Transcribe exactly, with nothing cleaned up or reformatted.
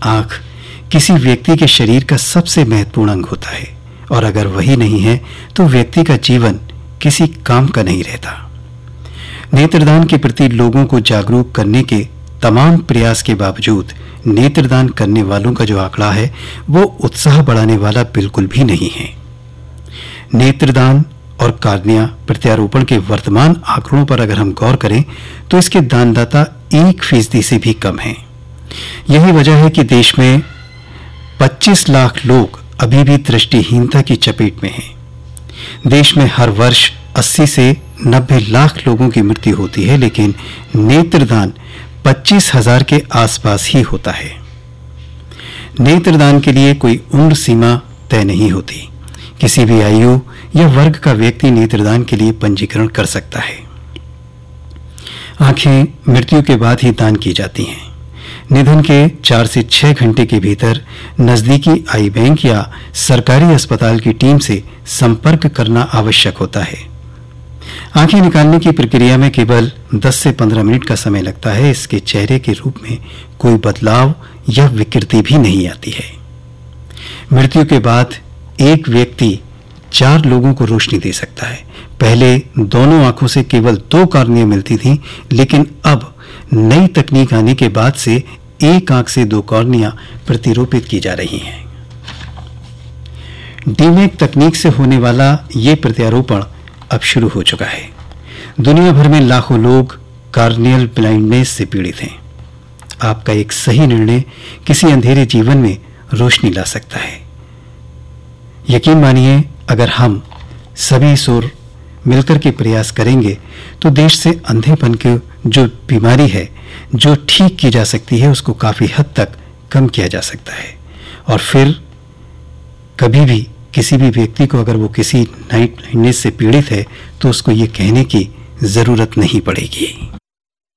आंख किसी व्यक्ति के शरीर का सबसे महत्वपूर्ण अंग होता है और अगर वही नहीं है तो व्यक्ति का जीवन किसी काम का नहीं रहता। नेत्रदान के प्रति लोगों को जागरूक करने के तमाम प्रयास के बावजूद नेत्रदान करने वालों का जो आंकड़ा है वो उत्साह बढ़ाने वाला बिल्कुल भी नहीं है। नेत्रदान और कार्निया प्रत्यारोपण के वर्तमान आंकड़ों पर अगर हम गौर करें तो इसके दानदाता एक फीसदी से भी कम हैं। यही वजह है कि देश में पच्चीस लाख लोग अभी भी दृष्टिहीनता की चपेट में हैं। देश में हर वर्ष अस्सी से नब्बे लाख लोगों की मृत्यु होती है, लेकिन नेत्रदान पच्चीस हजार के आसपास ही होता है। नेत्रदान के लिए कोई उम्र सीमा तय नहीं होती। किसी भी आयु या वर्ग का व्यक्ति नेत्रदान के लिए पंजीकरण कर सकता है। आंखें मृत्यु के बाद ही दान की जाती हैं। निधन के चार से छह घंटे के भीतर नजदीकी आई बैंक या सरकारी अस्पताल की टीम से संपर्क करना आवश्यक होता है। आंखें निकालने की प्रक्रिया में केवल दस से पंद्रह मिनट का समय लगता है। इसके चेहरे के रूप में कोई बदलाव या विकृति भी नहीं आती है। मृत्यु के बाद एक व्यक्ति चार लोगों को रोशनी दे सकता है। पहले दोनों आंखों से केवल दो कार्निया मिलती थीं, लेकिन अब नई तकनीक आने के बाद से एक आंख से दो कॉर्निया प्रतिरोपित की जा रही हैं। डीमैक तकनीक से होने वाला ये प्रत्यारोपण अब शुरू हो चुका है। दुनिया भर में लाखों लोग कार्नियल ब्लाइंडनेस से पीड़ित हैं। आपका एक सही निर्णय किसी अंधेरे जीवन में रोशनी ला सकता है। यकीन मानिए, अगर हम सभी सुर मिलकर के प्रयास करेंगे तो देश से अंधेपन की जो बीमारी है जो ठीक की जा सकती है उसको काफी हद तक कम किया जा सकता है। और फिर कभी भी किसी भी व्यक्ति को अगर वो किसी नाइट ब्लाइंडनेस से पीड़ित है तो उसको ये कहने की जरूरत नहीं पड़ेगी।